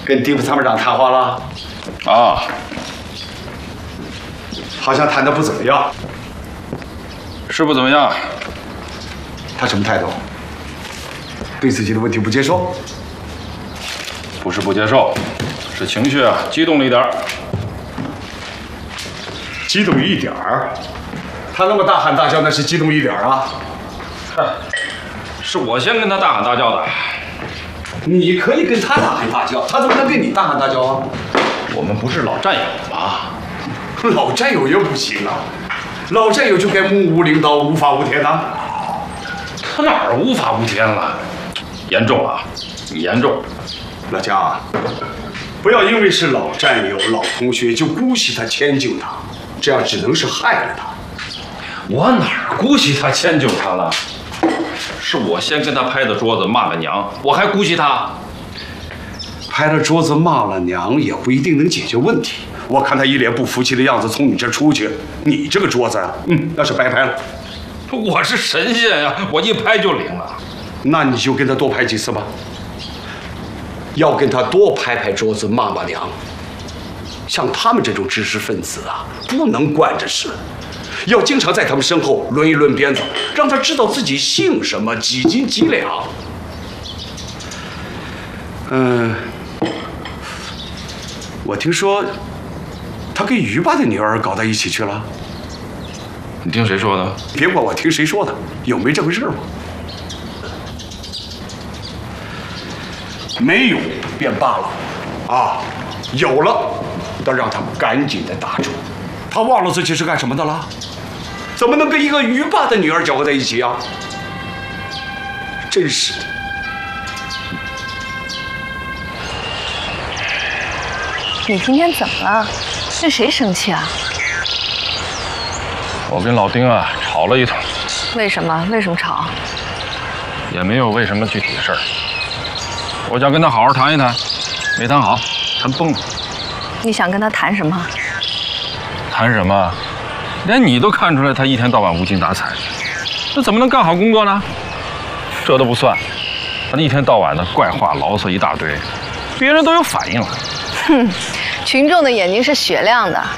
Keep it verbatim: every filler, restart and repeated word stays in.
跟地府参谋长谈话了？ 啊， 好像谈得不怎么样。 是不怎么样。 他什么态度？对自己的问题不接受？ 不是不接受，是情绪啊激动了一点儿。 激动一点儿？他那么大喊大叫，那是激动一点儿啊？ 是我先跟他大喊大叫的。 你可以跟他大喊大叫，他怎么能跟你大喊大叫啊？ 我们不是老战友吗？ 老战友也不行啊，老战友就该目无领导、无法无天呐。 他哪儿无法无天了？严重啊，严重！ 老姜啊，不要因为是老战友、老同学就姑息他、迁就他，这样只能是害了他。 我哪儿姑息他、迁就他了？是我先跟他拍的桌子骂了娘，我还姑息他？ 拍了桌子骂了娘也不一定能解决问题。我看他一脸不服气的样子从你这出去，你这个桌子啊，嗯，那是白拍了。 我是神仙呀，我一拍就灵了。 那你就跟他多拍几次吧。要跟他多拍拍桌子骂骂娘。像他们这种知识分子啊，不能惯着事，要经常在他们身后抡一抡鞭子，让他知道自己姓什么，几斤几两。嗯，我听说他跟于爸的女儿搞到一起去了。 你听谁说的？ 别管我听谁说的，有没这回事吗？没有便罢了，啊，有了，得让他赶紧的打住。他忘了自己是干什么的了？怎么能跟一个于爸的女儿搅和在一起啊？真是的。 你今天怎么了？跟谁生气啊？ 我跟老丁啊吵了一通。 为什么？为什么吵？ 也没有为什么具体的事儿。我想跟他好好谈一谈，没谈好，谈崩了。 你想跟他谈什么？ 谈什么？连你都看出来他一天到晚无精打采，那怎么能干好工作呢？这都不算，他一天到晚的怪话牢骚一大堆，别人都有反应了。 哼，群众的眼睛是雪亮的，